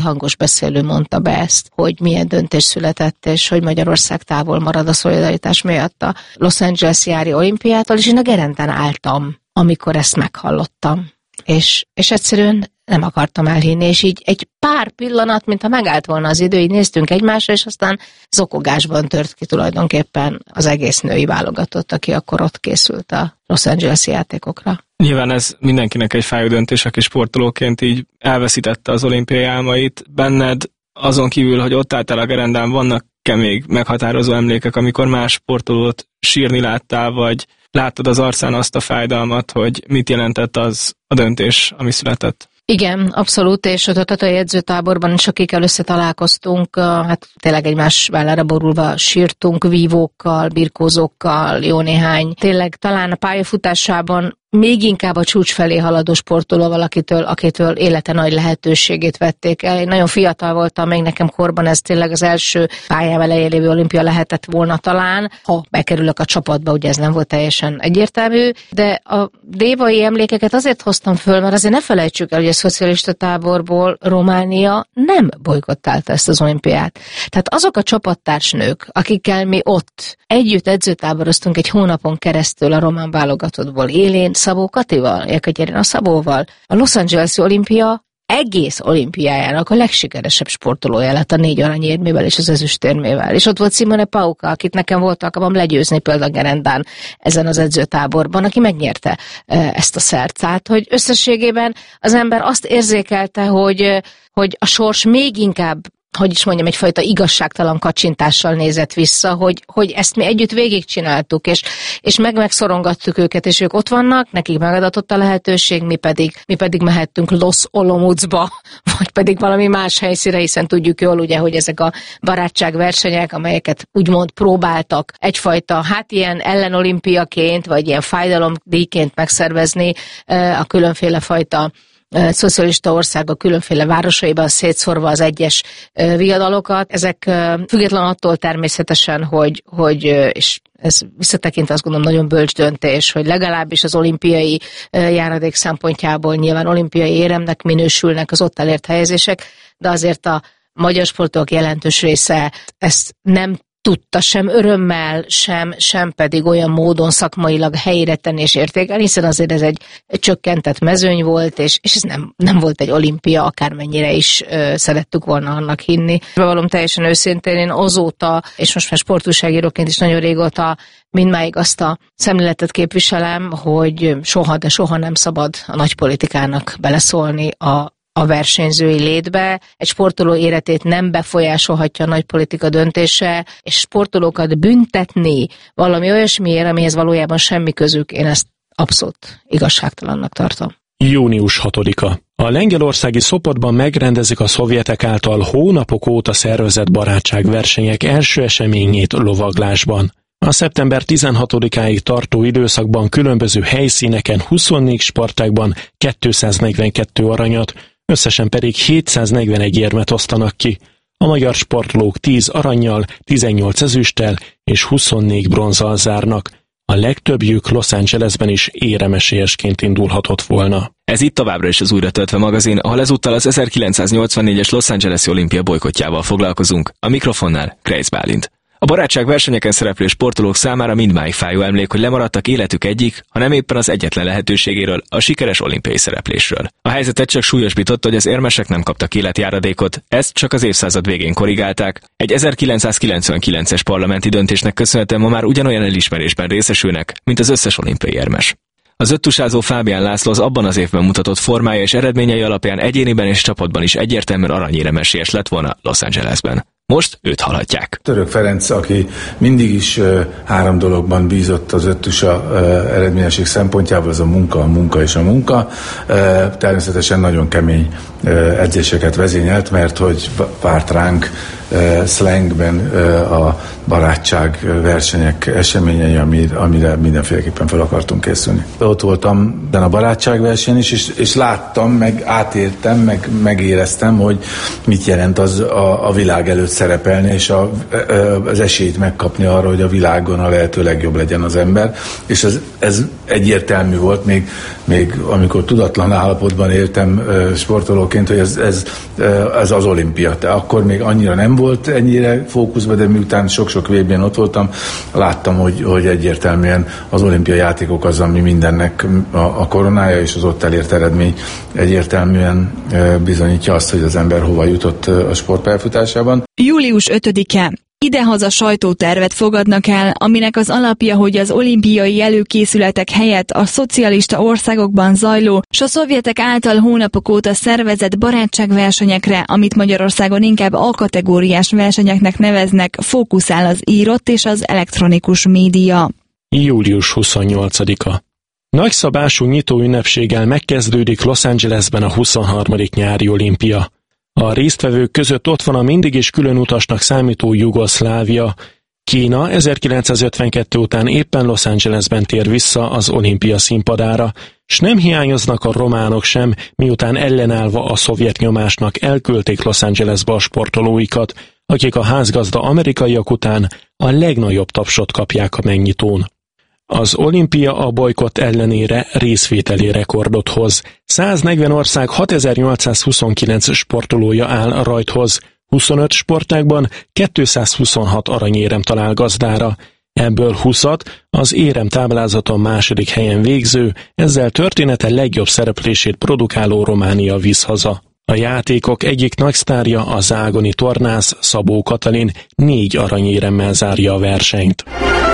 hangos beszélő mondta be ezt, hogy milyen döntés született, és hogy Magyarország távol marad a szolidaritás miatt a Los Angeles-i olimpiától, és én a gerenden álltam, amikor ezt meghallottam. És egyszerűen nem akartam elhinni, és így egy pár pillanat, mintha megállt volna az idő, így néztünk egymásra, és aztán zokogásban tört ki tulajdonképpen az egész női válogatott, aki akkor ott készült a Los Angeles-i játékokra. Nyilván ez mindenkinek egy fájó döntés, aki sportolóként így elveszítette az olimpiai álmait. Benned azon kívül, hogy ott álltál a gerendán, vannak-e még meghatározó emlékek, amikor más sportolót sírni láttál, vagy láttad az arcán azt a fájdalmat, hogy mit jelentett az a döntés, ami született? Igen, abszolút, és ott a tatai edzőtáborban is, akikkel összetalálkoztunk, hát tényleg egymás vállára borulva sírtunk, vívókkal, birkózókkal, jó néhány. Tényleg talán a pályafutásában még inkább a csúcs felé haladó sportolóval, akitől élete nagy lehetőségét vették el. Én nagyon fiatal voltam, még nekem korban ez tényleg az első pályám elején lévő olimpia lehetett volna talán, ha bekerülök a csapatba, ugye ez nem volt teljesen egyértelmű, de a dévai emlékeket azért hoztam föl, mert azért ne felejtsük el, hogy a szocialista táborból Románia nem bojkottálta ezt az olimpiát. Tehát azok a csapattársnők, akikkel mi ott együtt edzőtáboroztunk egy hónapon keresztül a román válogatottból, Élén Szabó Katival, Jekaterina Szabóval, a Los Angeles-i olimpia egész olimpiájának a legsikeresebb sportolója lett a 4 aranyérmével és az ezüstérmével. És ott volt Simone Pauka, akit nekem volt alkalmam legyőzni például gerendán ezen az edzőtáborban, aki megnyerte ezt a szercát, hogy összességében az ember azt érzékelte, hogy a sors még inkább, hogy is mondjam, egyfajta igazságtalan kacsintással nézett vissza, hogy ezt mi együtt végigcsináltuk, és megszorongattuk őket, és ők ott vannak, nekik megadatott a lehetőség, mi pedig mehettünk Los Olomoucba, vagy pedig valami más helyszínre, hiszen tudjuk jól, ugye, hogy ezek a barátságversenyek, amelyeket úgymond próbáltak egyfajta, hát ilyen ellenolimpiaként, vagy ilyen fájdalomdíjként megszervezni a különféle fajta szocialista országok különféle városaiban szétszórva az egyes viadalokat. Ezek független attól természetesen, hogy és ez visszatekintve azt gondolom nagyon bölcs döntés, hogy legalábbis az olimpiai járadék szempontjából nyilván olimpiai éremnek minősülnek az ott elért helyezések, de azért a magyar sportok jelentős része ezt nem tudta sem örömmel, sem pedig olyan módon szakmailag helyre tenni és értékelni, hiszen azért ez egy csökkentett mezőny volt, és ez nem volt egy olimpia, akármennyire is szerettük volna annak hinni. Bevallom teljesen őszintén, én azóta, és most már sportújságíróként is nagyon régóta mindmáig azt a szemléletet képviselem, hogy soha, de soha nem szabad a nagypolitikának beleszólni a versenyzői létbe. Egy sportoló életét nem befolyásolhatja a nagypolitika döntése, és sportolókat büntetni valami olyasmiért, amihez valójában semmi közük, én ezt abszolút igazságtalannak tartom. Június 6-a. A lengyelországi Sopotban megrendezik a szovjetek által hónapok óta szervezett barátságversenyek első eseményét lovaglásban. A szeptember 16-áig tartó időszakban különböző helyszíneken 24 sportágban 242 aranyat, összesen pedig 741 érmet osztanak ki. A magyar sportolók 10 arannyal, 18 ezüsttel és 24 bronzzal zárnak. A legtöbbjük Los Angelesben is éremesélyesként indulhatott volna. Ez itt továbbra is az Újra töltve magazin, ahol ezúttal az 1984-es Los Angeles-i olimpia bojkottjával foglalkozunk. A mikrofonnál Kreisz Bálint. A barátságversenyeken szereplő sportolók számára mindmáig fájó emlék, hogy lemaradtak életük egyik, ha nem éppen az egyetlen lehetőségéről, a sikeres olimpiai szereplésről. A helyzetet csak súlyosbította, hogy az érmesek nem kaptak életjáradékot, ezt csak az évszázad végén korrigálták. Egy 1999-es parlamenti döntésnek köszönhetően ma már ugyanolyan elismerésben részesülnek, mint az összes olimpiai érmes. Az öttusázó Fábián László az abban az évben mutatott formája és eredményei alapján egyéniben és csapatban is egyértelműen aranyéremesélyes lett volna Los Angelesben. Most őt hallhatják. Török Ferenc, aki mindig is 3 dologban bízott az öttusa eredményesség szempontjából, az a munka és a munka. Természetesen nagyon kemény edzéseket vezényelt, mert hogy várt ránk szlengben a barátság versenyek eseményei, amire mindenféleképpen fel akartunk készülni. Ott voltam a barátságverseny is, és láttam, meg átértem, megéreztem, hogy mit jelent az a világ előtt szerepelni, és az esélyt megkapni arra, hogy a világon a lehető legjobb legyen az ember. És ez egyértelmű volt, még amikor tudatlan állapotban éltem sportolóként, hogy ez az olimpia. De akkor még annyira nem volt ennyire fókuszban, de miután sok-sok VB-n ott voltam, láttam, hogy egyértelműen az olimpiai játékok az, ami mindennek a koronája, és az ott elért eredmény egyértelműen bizonyítja azt, hogy az ember hova jutott a sportpályafutásában. Július 5-e. Idehaza sajtótervet fogadnak el, aminek az alapja, hogy az olimpiai előkészületek helyett a szocialista országokban zajló, s a szovjetek által hónapok óta szervezett barátságversenyekre, amit Magyarországon inkább A-kategóriás versenyeknek neveznek, fókuszál az írott és az elektronikus média. Július 28-a. Nagyszabású nyitóünnepséggel megkezdődik Los Angelesben a 23. nyári olimpia. A résztvevők között ott van a mindig is külön utasnak számító Jugoszlávia. Kína 1952 után éppen Los Angelesben tér vissza az olimpia színpadára, s nem hiányoznak a románok sem, miután ellenállva a szovjet nyomásnak elküldték Los Angelesbe a sportolóikat, akik a házgazda amerikaiak után a legnagyobb tapsot kapják a megnyitón. Az olimpia a bojkott ellenére részvételi rekordot hoz. 140 ország 6829 sportolója áll rajthoz, 25 sportágban 226 aranyérem talál gazdára. Ebből 20-at az érem táblázaton második helyen végző, ezzel története legjobb szereplését produkáló Románia visz haza. A játékok egyik nagy sztárja, a zágoni tornász Szabó Katalin 4 aranyéremmel zárja a versenyt.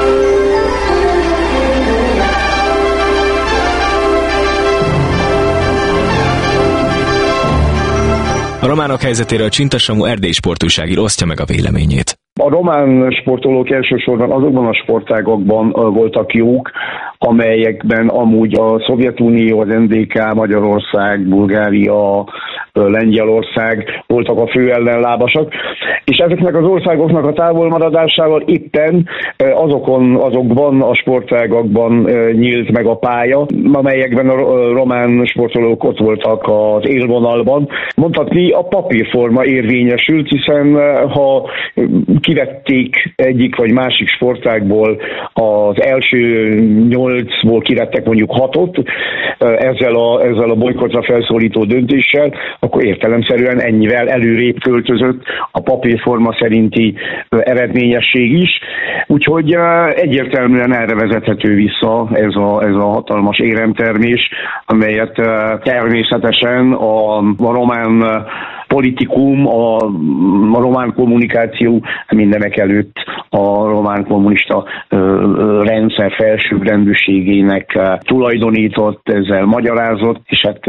A románok helyzetéről Csinta Samu erdélyi sportújságíró osztja meg a véleményét. A román sportolók elsősorban azokban a sportágokban voltak jók, amelyekben amúgy a Szovjetunió, az NDK, Magyarország, Bulgária, Lengyelország voltak a fő ellenlábasak, és ezeknek az országoknak a távolmaradásával éppen azokban a sportágakban nyílt meg a pálya, amelyekben a román sportolók ott voltak az élvonalban. Mondhatni, a papírforma érvényesült, hiszen ha kivették egyik vagy másik sportágból az első 8-ból kivettek mondjuk 6-ot, ezzel a bojkottra felszólító döntéssel, akkor értelemszerűen ennyivel előrébb költözött a papírforma szerinti eredményesség is. Úgyhogy egyértelműen erre vezethető vissza ez a hatalmas éremtermés, amelyet természetesen a román politikum, a román kommunikáció, mindenek előtt a román kommunista rendszer felsőbbrendűségének tulajdonított, ezzel magyarázott, és hát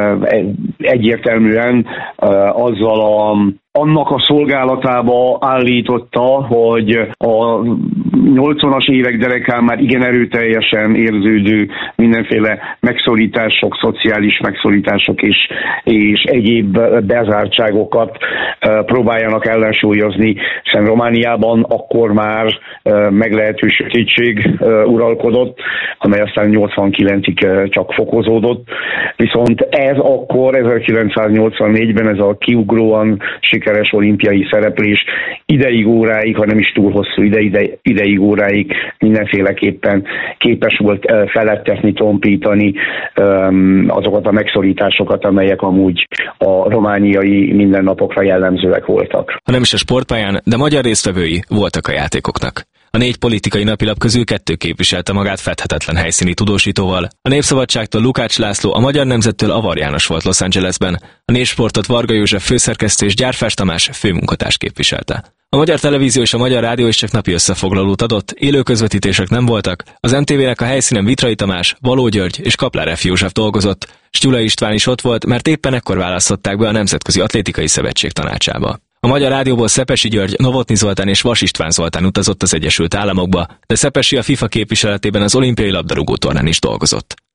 egyértelműen azzal annak a szolgálatába állította, hogy a 80-as évek derekán már igen erőteljesen érződő mindenféle megszorítások, szociális megszorítások és egyéb bezártságokat próbáljanak ellensúlyozni, hiszen Romániában akkor már meglehető sötétség uralkodott, amely aztán 89-ig csak fokozódott. Viszont ez akkor, 1984-ben ez a kiugróan sikeres olimpiai szereplés ideig óráig, ha nem is túl hosszú ideig óráig mindenféleképpen képes volt felettetni, tompítani azokat a megszorításokat, amelyek amúgy a romániai mindennapokra jellemzőek voltak. Ha nem is a sportpályán, de magyar résztvevői voltak a játékoknak. A 4 politikai napilap közül 2 képviselte magát fedhetetlen helyszíni tudósítóval. A Népszabadságtól Lukács László, a Magyar Nemzettől Avar János volt Los Angelesben, a Népsportot Varga József főszerkesztő és Gyárfás Tamás főmunkatárs képviselte. A Magyar Televízió és a Magyar Rádió is csak napi összefoglalót adott, élő közvetítések nem voltak, az MTV-nek a helyszínen Vitrai Tamás, Való György és Kaplár F. József dolgozott, Gyulai István is ott volt, mert éppen ekkor választották be a Nemzetközi Atlétikai Szövetség tanácsába. A Magyar Rádióból Szepesi György, Novotny Zoltán és Vas István Zoltán utazott az Egyesült Államokba, de Szepesi a FIFA képviseletében az olimpiai labdarúgó tornán is dolgozott.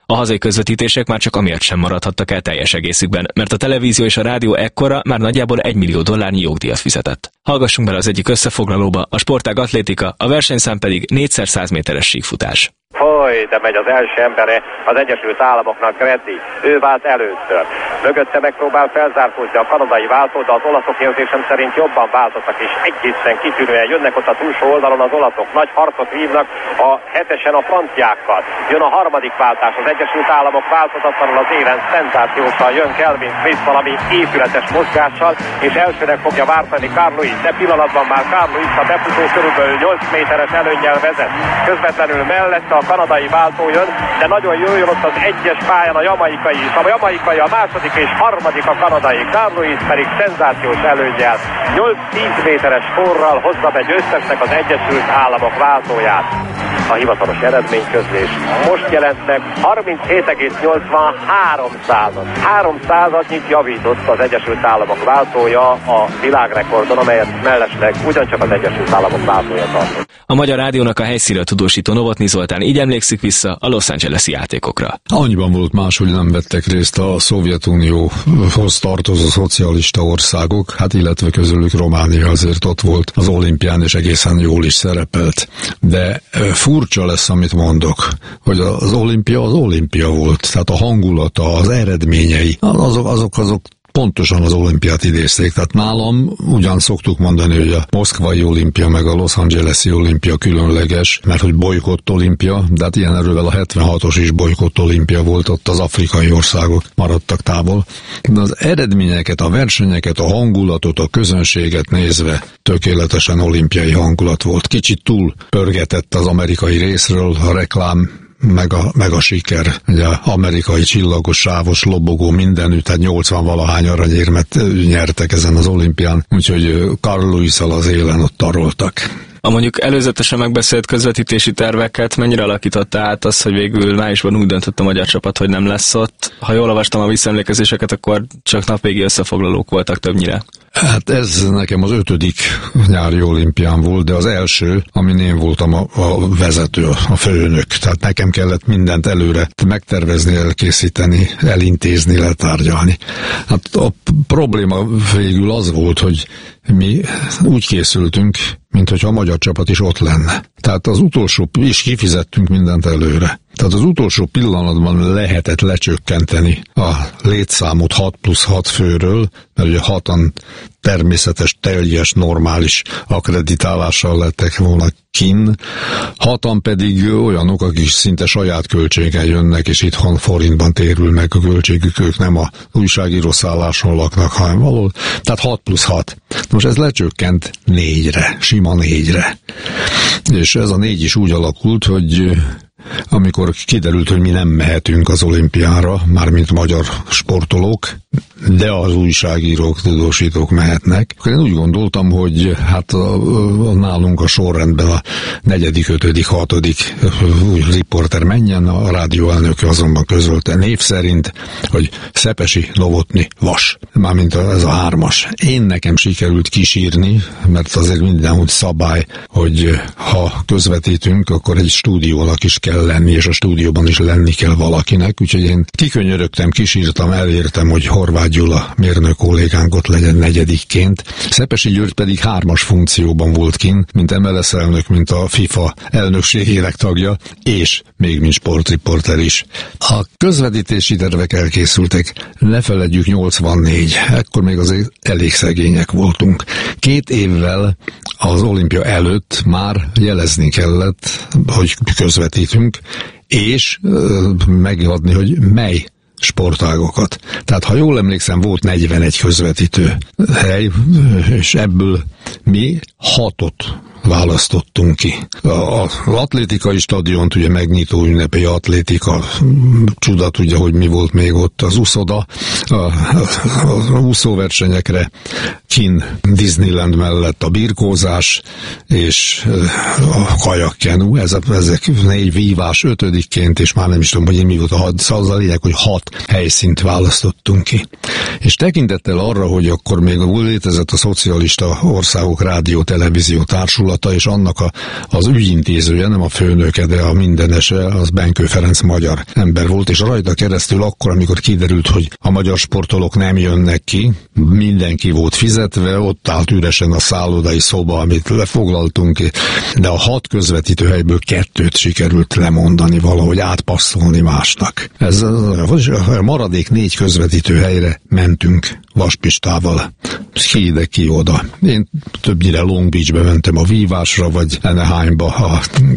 A hazai közvetítések már csak amiatt sem maradhattak el teljes egészükben, mert a televízió és a rádió ekkora már nagyjából $1 millió jogdíjat fizetett. Hallgassunk bele az egyik összefoglalóba, a sportág atlétika, a versenyszám pedig 4x100 méteres síkfutás. De megy az első embere az Egyesült Államoknak, Reddy. Ő vált először. Mögötte megpróbál felzárkózni a kanadai váltó, de az olaszok érzésem szerint jobban váltottak, és egészen kitűnően jönnek ott a túlsó oldalon az olaszok. Nagy harcot vívnak a hetesen a franciákkal. Jön a harmadik váltás, az Egyesült Államok változatlanul az élen, szenzációsan jön Kelvin Smith valami épületes mozgással, és elsőnek fogja váltani Carl Lewis. De pillanatban már Carl Lewis a befutó körülbelül 8 méteres előnnyel vezet. Közvetlenül mellette a kanadai váltó jön, de nagyon jó jön ott az egyes pályán a jamaikai is. A jamaikai a második és harmadik a kanadai. Carl Lewis pedig szenzációs előnnyel 8-10 méteres forral hozza be győztesnek az Egyesült Államok váltóját. A hivatalos eredményközlés most jelent meg 37,83%-nyit javított az Egyesült Államok váltója a világrekordon, amelyet mellesleg ugyancsak az Egyesült Államok váltója tartott. A Magyar Rádiónak a helyszínről tudósító Novotny Zoltán így emlékszik vissza a Los Angeles-i játékokra. Annyiban volt más, hogy nem vettek részt a Szovjetunióhoz tartozó szocialista országok, hát illetve közülük Románia azért ott volt az olimpián, és egészen jól is szerepelt. De furcsa lesz, amit mondok, hogy az olimpia volt, tehát a hangulata, az eredményei, azok pontosan az olimpiát idézték. Tehát nálam ugyan szoktuk mondani, hogy a moszkvai olimpia meg a Los Angeles-i olimpia különleges, mert hogy bolykott olimpia, de hát ilyen erővel a 76-os is bolykott olimpia volt, ott az afrikai országok maradtak távol. De az eredményeket, a versenyeket, a hangulatot, a közönséget nézve tökéletesen olimpiai hangulat volt. Kicsit túl pörgetett az amerikai részről a reklám, meg a siker. Ugye amerikai csillagos, sávos, lobogó mindenütt, tehát 80-valahány aranyérmet nyertek ezen az olimpián, úgyhogy Carl Lewis-szal az élen ott taroltak. A mondjuk előzetesen megbeszélt közvetítési terveket mennyire alakította át az, hogy végül májusban úgy döntött a magyar csapat, hogy nem lesz ott? Ha jól olvastam a visszaemlékezéseket, akkor csak napvégi összefoglalók voltak többnyire. Hát ez nekem az 5. nyári olimpián volt, de az első, amin én voltam a vezető, a főnök. Tehát nekem kellett mindent előre megtervezni, elkészíteni, elintézni, letárgyalni. Hát a probléma végül az volt, hogy mi úgy készültünk, mint hogyha a magyar csapat is ott lenne. Tehát az utolsó, és kifizettünk mindent előre. Tehát az utolsó pillanatban lehetett lecsökkenteni a létszámot 6+6 főről, mert ugye 6-an természetes, teljes, normális akkreditálással lettek volna kinn, 6-an pedig olyanok, akik szinte saját költségen jönnek, és itthon forintban térül meg a költségük, ők nem a újságíró szálláson laknak, hanem valahol. Tehát 6+6. Most ez lecsökkent 4-re, sima 4-re. És ez a 4 is úgy alakult, hogy amikor kiderült, hogy mi nem mehetünk az olimpiára, mármint magyar sportolók, de az újságírók, tudósítók mehetnek, akkor én úgy gondoltam, hogy hát nálunk a sorrendben a 4., 5., 6. riporter menjen, a rádióelnök azonban közölte név szerint, hogy Szepesi, Novotny, Vas. Mármint ez a 3-as. Nekem sikerült kisírni, mert azért mindenhogy szabály, hogy ha közvetítünk, akkor egy stúdiónak is kell lenni, és a stúdióban is lenni kell valakinek, úgyhogy én kikönyörögtem, kisírtam, elértem, hogy Horváth Gyula mérnök kollégánk ott legyen 4-ként. Szepesi György pedig 3-as funkcióban volt kint, mint MLS elnök, mint a FIFA elnökségének tagja, és még mint sportriporter is. A közvetítési tervek elkészültek, ne feledjük 84, ekkor még azért elég szegények voltunk. 2 évvel az olimpia előtt már jelezni kellett, hogy közvetítünk, és megadni, hogy mely sportágokat. Tehát, ha jól emlékszem, volt 41 közvetítő hely, és ebből mi 6-ot választottunk ki. Az atlétikai stadiont, ugye megnyitó ünnepi atlétika, csuda tudja, hogy mi volt még ott, az úszoda, a úszóversenyekre, kinn Disneyland mellett a birkózás, és a kajakkenu, ezek 4 vívás 5-ként, és már nem is tudom, hogy mi volt az a lényeg, hogy 6 helyszínt választottunk ki. És tekintettel arra, hogy akkor még létezett a szocialista országok rádió-televízió társulat, társulata, és annak az ügyintézője, nem a főnöke, de a mindenese, az Benkő Ferenc magyar ember volt, és rajta keresztül akkor, amikor kiderült, hogy a magyar sportolók nem jönnek ki, mindenki volt fizetve, ott állt üresen a szállodai szoba, amit lefoglaltunk, de a 6 közvetítő helyből 2 sikerült lemondani, valahogy átpasszolni másnak. Ez a maradék 4 közvetítő helyre mentünk vaspistával, ki ide, ki oda. Én többnyire Long Beachbe mentem a vívásra, vagy Anaheimba a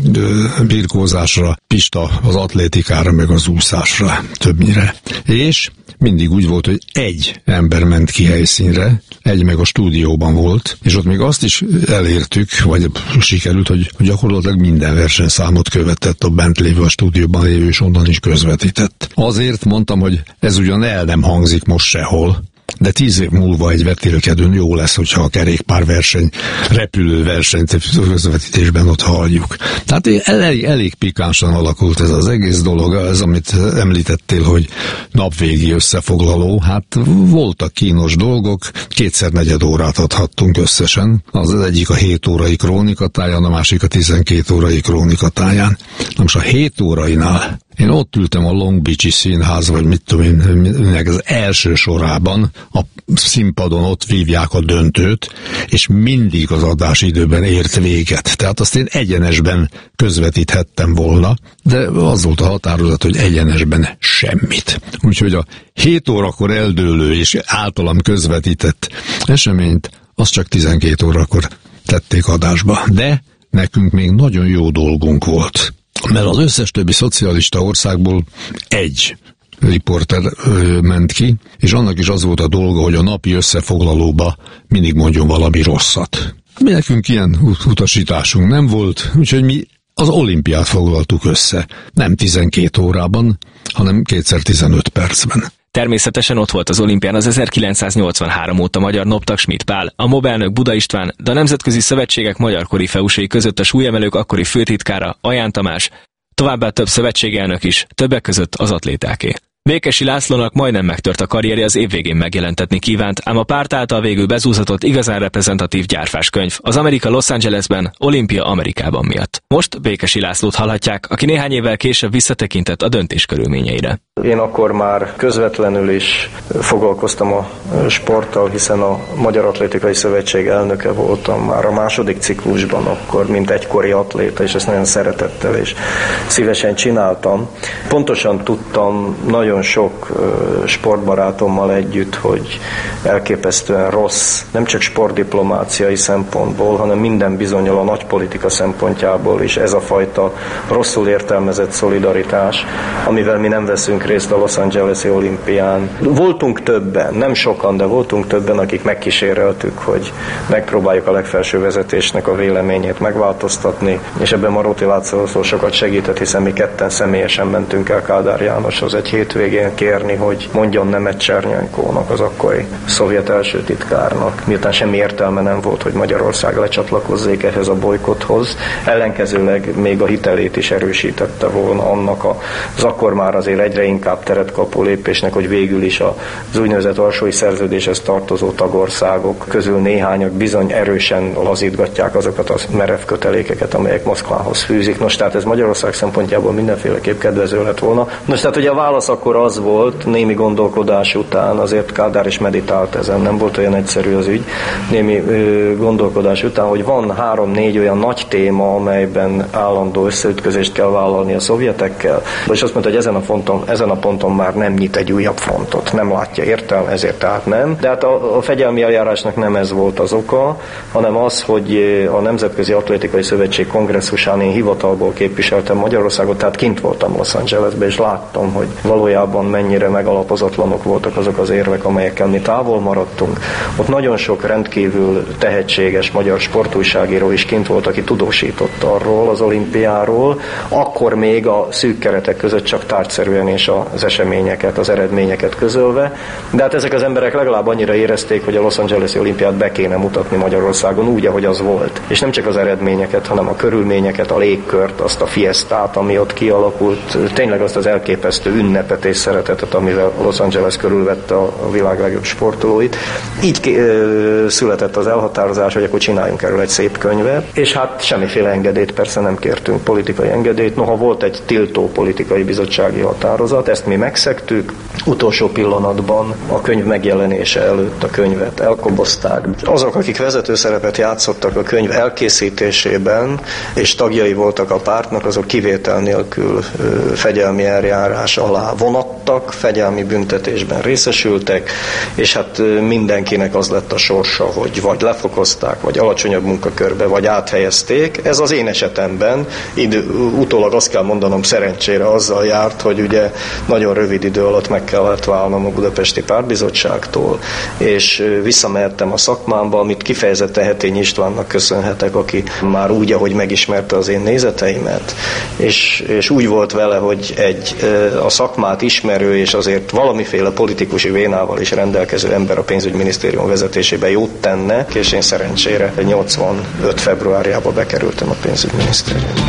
birkózásra, Pista az atlétikára, meg az úszásra többnyire. És mindig úgy volt, hogy egy ember ment ki helyszínre, egy meg a stúdióban volt, és ott még azt is elértük, vagy sikerült, hogy gyakorlatilag minden versenyszámot követett a bent lévő, a stúdióban lévő, és onnan is közvetített. Azért mondtam, hogy ez ugyan el nem hangzik most sehol, de 10 év múlva egy vetélkedőn jó lesz, hogyha a kerékpárverseny, repülőversenyt közvetítésben ott halljuk. Tehát elég pikánsan alakult ez az egész dolog, ez amit említettél, hogy napvégi összefoglaló, hát voltak kínos dolgok, 2x4 órát adhattunk összesen, az egyik a 7 órai krónikatáján, a másik a 12 órai krónikatáján. Na most a 7 órainál én ott ültem a Long Beach-i színház, vagy mit tudom én, az első sorában, a színpadon ott vívják a döntőt, és mindig az adásidőben ért véget. Tehát azt én egyenesben közvetíthettem volna, de az volt a határozat, hogy egyenesben semmit. Úgyhogy a 7 órakor eldőlő és általam közvetített eseményt, azt csak 12 órakor tették adásba. De nekünk még nagyon jó dolgunk volt. Mert az összes többi szocialista országból egy riporter ment ki, és annak is az volt a dolga, hogy a napi összefoglalóba mindig mondjon valami rosszat. Mi nekünk ilyen utasításunk nem volt, úgyhogy mi az olimpiát foglaltuk össze. Nem 12 órában, hanem 2x15 percben. Természetesen ott volt az olimpián az 1983 óta magyar Noptak Schmidt Pál, a MOB elnök Buda István, de a Nemzetközi Szövetségek magyar korifeusai között a súlyemelők akkori főtitkára, Aján Tamás, továbbá több szövetségelnök is, többek között az atlétáké. Békesi Lászlónak majdnem megtört a karrierje, az év végén megjelentetni kívánt, ám a párt által végül bezúzatott igazán reprezentatív gyárfás könyv, az Amerika Los Angelesben, Olimpia Amerikában miatt. Most Békesi Lászlót hallhatják, aki néhány évvel később visszatekintett a döntés körülményeire. Én akkor már közvetlenül is foglalkoztam a sporttal, hiszen a Magyar Atlétikai Szövetség elnöke voltam már a második ciklusban akkor, mint egykori atléta, és ezt nagyon szeretettel és szívesen csináltam. Pontosan tudtam nagyon sok sportbarátommal együtt, hogy elképesztően rossz, nem csak sportdiplomáciai szempontból, hanem minden bizonnyal a nagypolitika szempontjából is ez a fajta rosszul értelmezett szolidaritás, amivel mi nem veszünk részt a Los Angeles-i olimpián. Voltunk többen, nem sokan, de voltunk többen, akik megkíséreltük, hogy megpróbáljuk a legfelső vezetésnek a véleményét megváltoztatni, és ebben Maróti László sokat segített, hiszen mi ketten személyesen mentünk el Kádár Jánoshoz egy hétvégén kérni, hogy mondjon nemet Csernyankónak, az akkori szovjet első titkárnak, miután semmi értelme nem volt, hogy Magyarország lecsatlakozzék ehhez a bolykothoz. Ellenkezőleg még a hitelét is erősítette volna annak az akkor már azért egyre inkább teret kapó lépésnek, hogy végül is az úgynevezett Varsói Szerződéshez tartozó tagországok közül néhányak bizony erősen lazítgatják azokat a merev kötelékeket, amelyek Moszkvához fűzik. Nos, tehát ez Magyarország szempontjából mindenféleképp kedvező lett volna. Nos, tehát ugye a válasz akkor az volt, némi gondolkodás után, azért Kádár is meditált ezen, nem volt olyan egyszerű az ügy, némi gondolkodás után, hogy van 3-4 olyan nagy téma, amelyben állandó összeütközést kell vállalni a szovjetekkel, és azt mondta, hogy ezen a ponton már nem nyit egy újabb frontot, nem látja értelme, ezért tehát nem. De hát a fegyelmi eljárásnak nem ez volt az oka, hanem az, hogy a Nemzetközi Atlétikai Szövetség kongresszusán én hivatalból képviseltem Magyarországot, tehát kint voltam Los Angelesben, és láttam, hogy valójában mennyire megalapozatlanok voltak azok az érvek, amelyekkel mi távol maradtunk. Ott nagyon sok rendkívül tehetséges magyar sportújságíró is kint volt, aki tudósított arról, az olimpiáról, akkor még a szűk keretek között csak tárgyszerűen és az eseményeket, az eredményeket közölve, de hát ezek az emberek legalább annyira érezték, hogy a Los Angeles-i olimpiát be kéne mutatni Magyarországon úgy, ahogy az volt. És nem csak az eredményeket, hanem a körülményeket, a légkört, azt a fiesztát, ami ott kialakult, tényleg azt az elképesztő ünnepet és szeretetet, amivel Los Angeles körülvette a világ legjobb sportolóit. Így született az elhatározás, hogy akkor csináljunk erről egy szép könyvet, és hát semmiféle engedélyt persze nem kértünk, politikai engedélyt. Noha volt egy tiltó politikai bizottsági határozat, ezt mi megszegtük. Utolsó pillanatban a könyv megjelenése előtt a könyvet elkobozták. Azok, akik vezető szerepet játszottak a könyv elkészítésében, és tagjai voltak a pártnak, azok kivétel nélkül fegyelmi eljárás alá vonattak, fegyelmi büntetésben részesültek, és hát mindenkinek az lett a sorsa, hogy vagy lefokozták, vagy alacsonyabb munkakörbe, vagy áthelyezték. Ez az én esetemben utólag azt kell mondanom, szerencsére azzal járt, hogy ugye nagyon rövid idő alatt meg kellett válnom a Budapesti Pártbizottságtól, és visszamehettem a szakmámba, amit kifejezetten Hetény Istvánnak köszönhetek, aki már úgy, ahogy megismerte az én nézeteimet, és úgy volt vele, hogy a szakmát ismerő és azért valamiféle politikusi vénával is rendelkező ember a pénzügyminisztérium vezetésében jót tenne, és én szerencsére 85. februárjában bekerültem a pénzügyminisztériumba.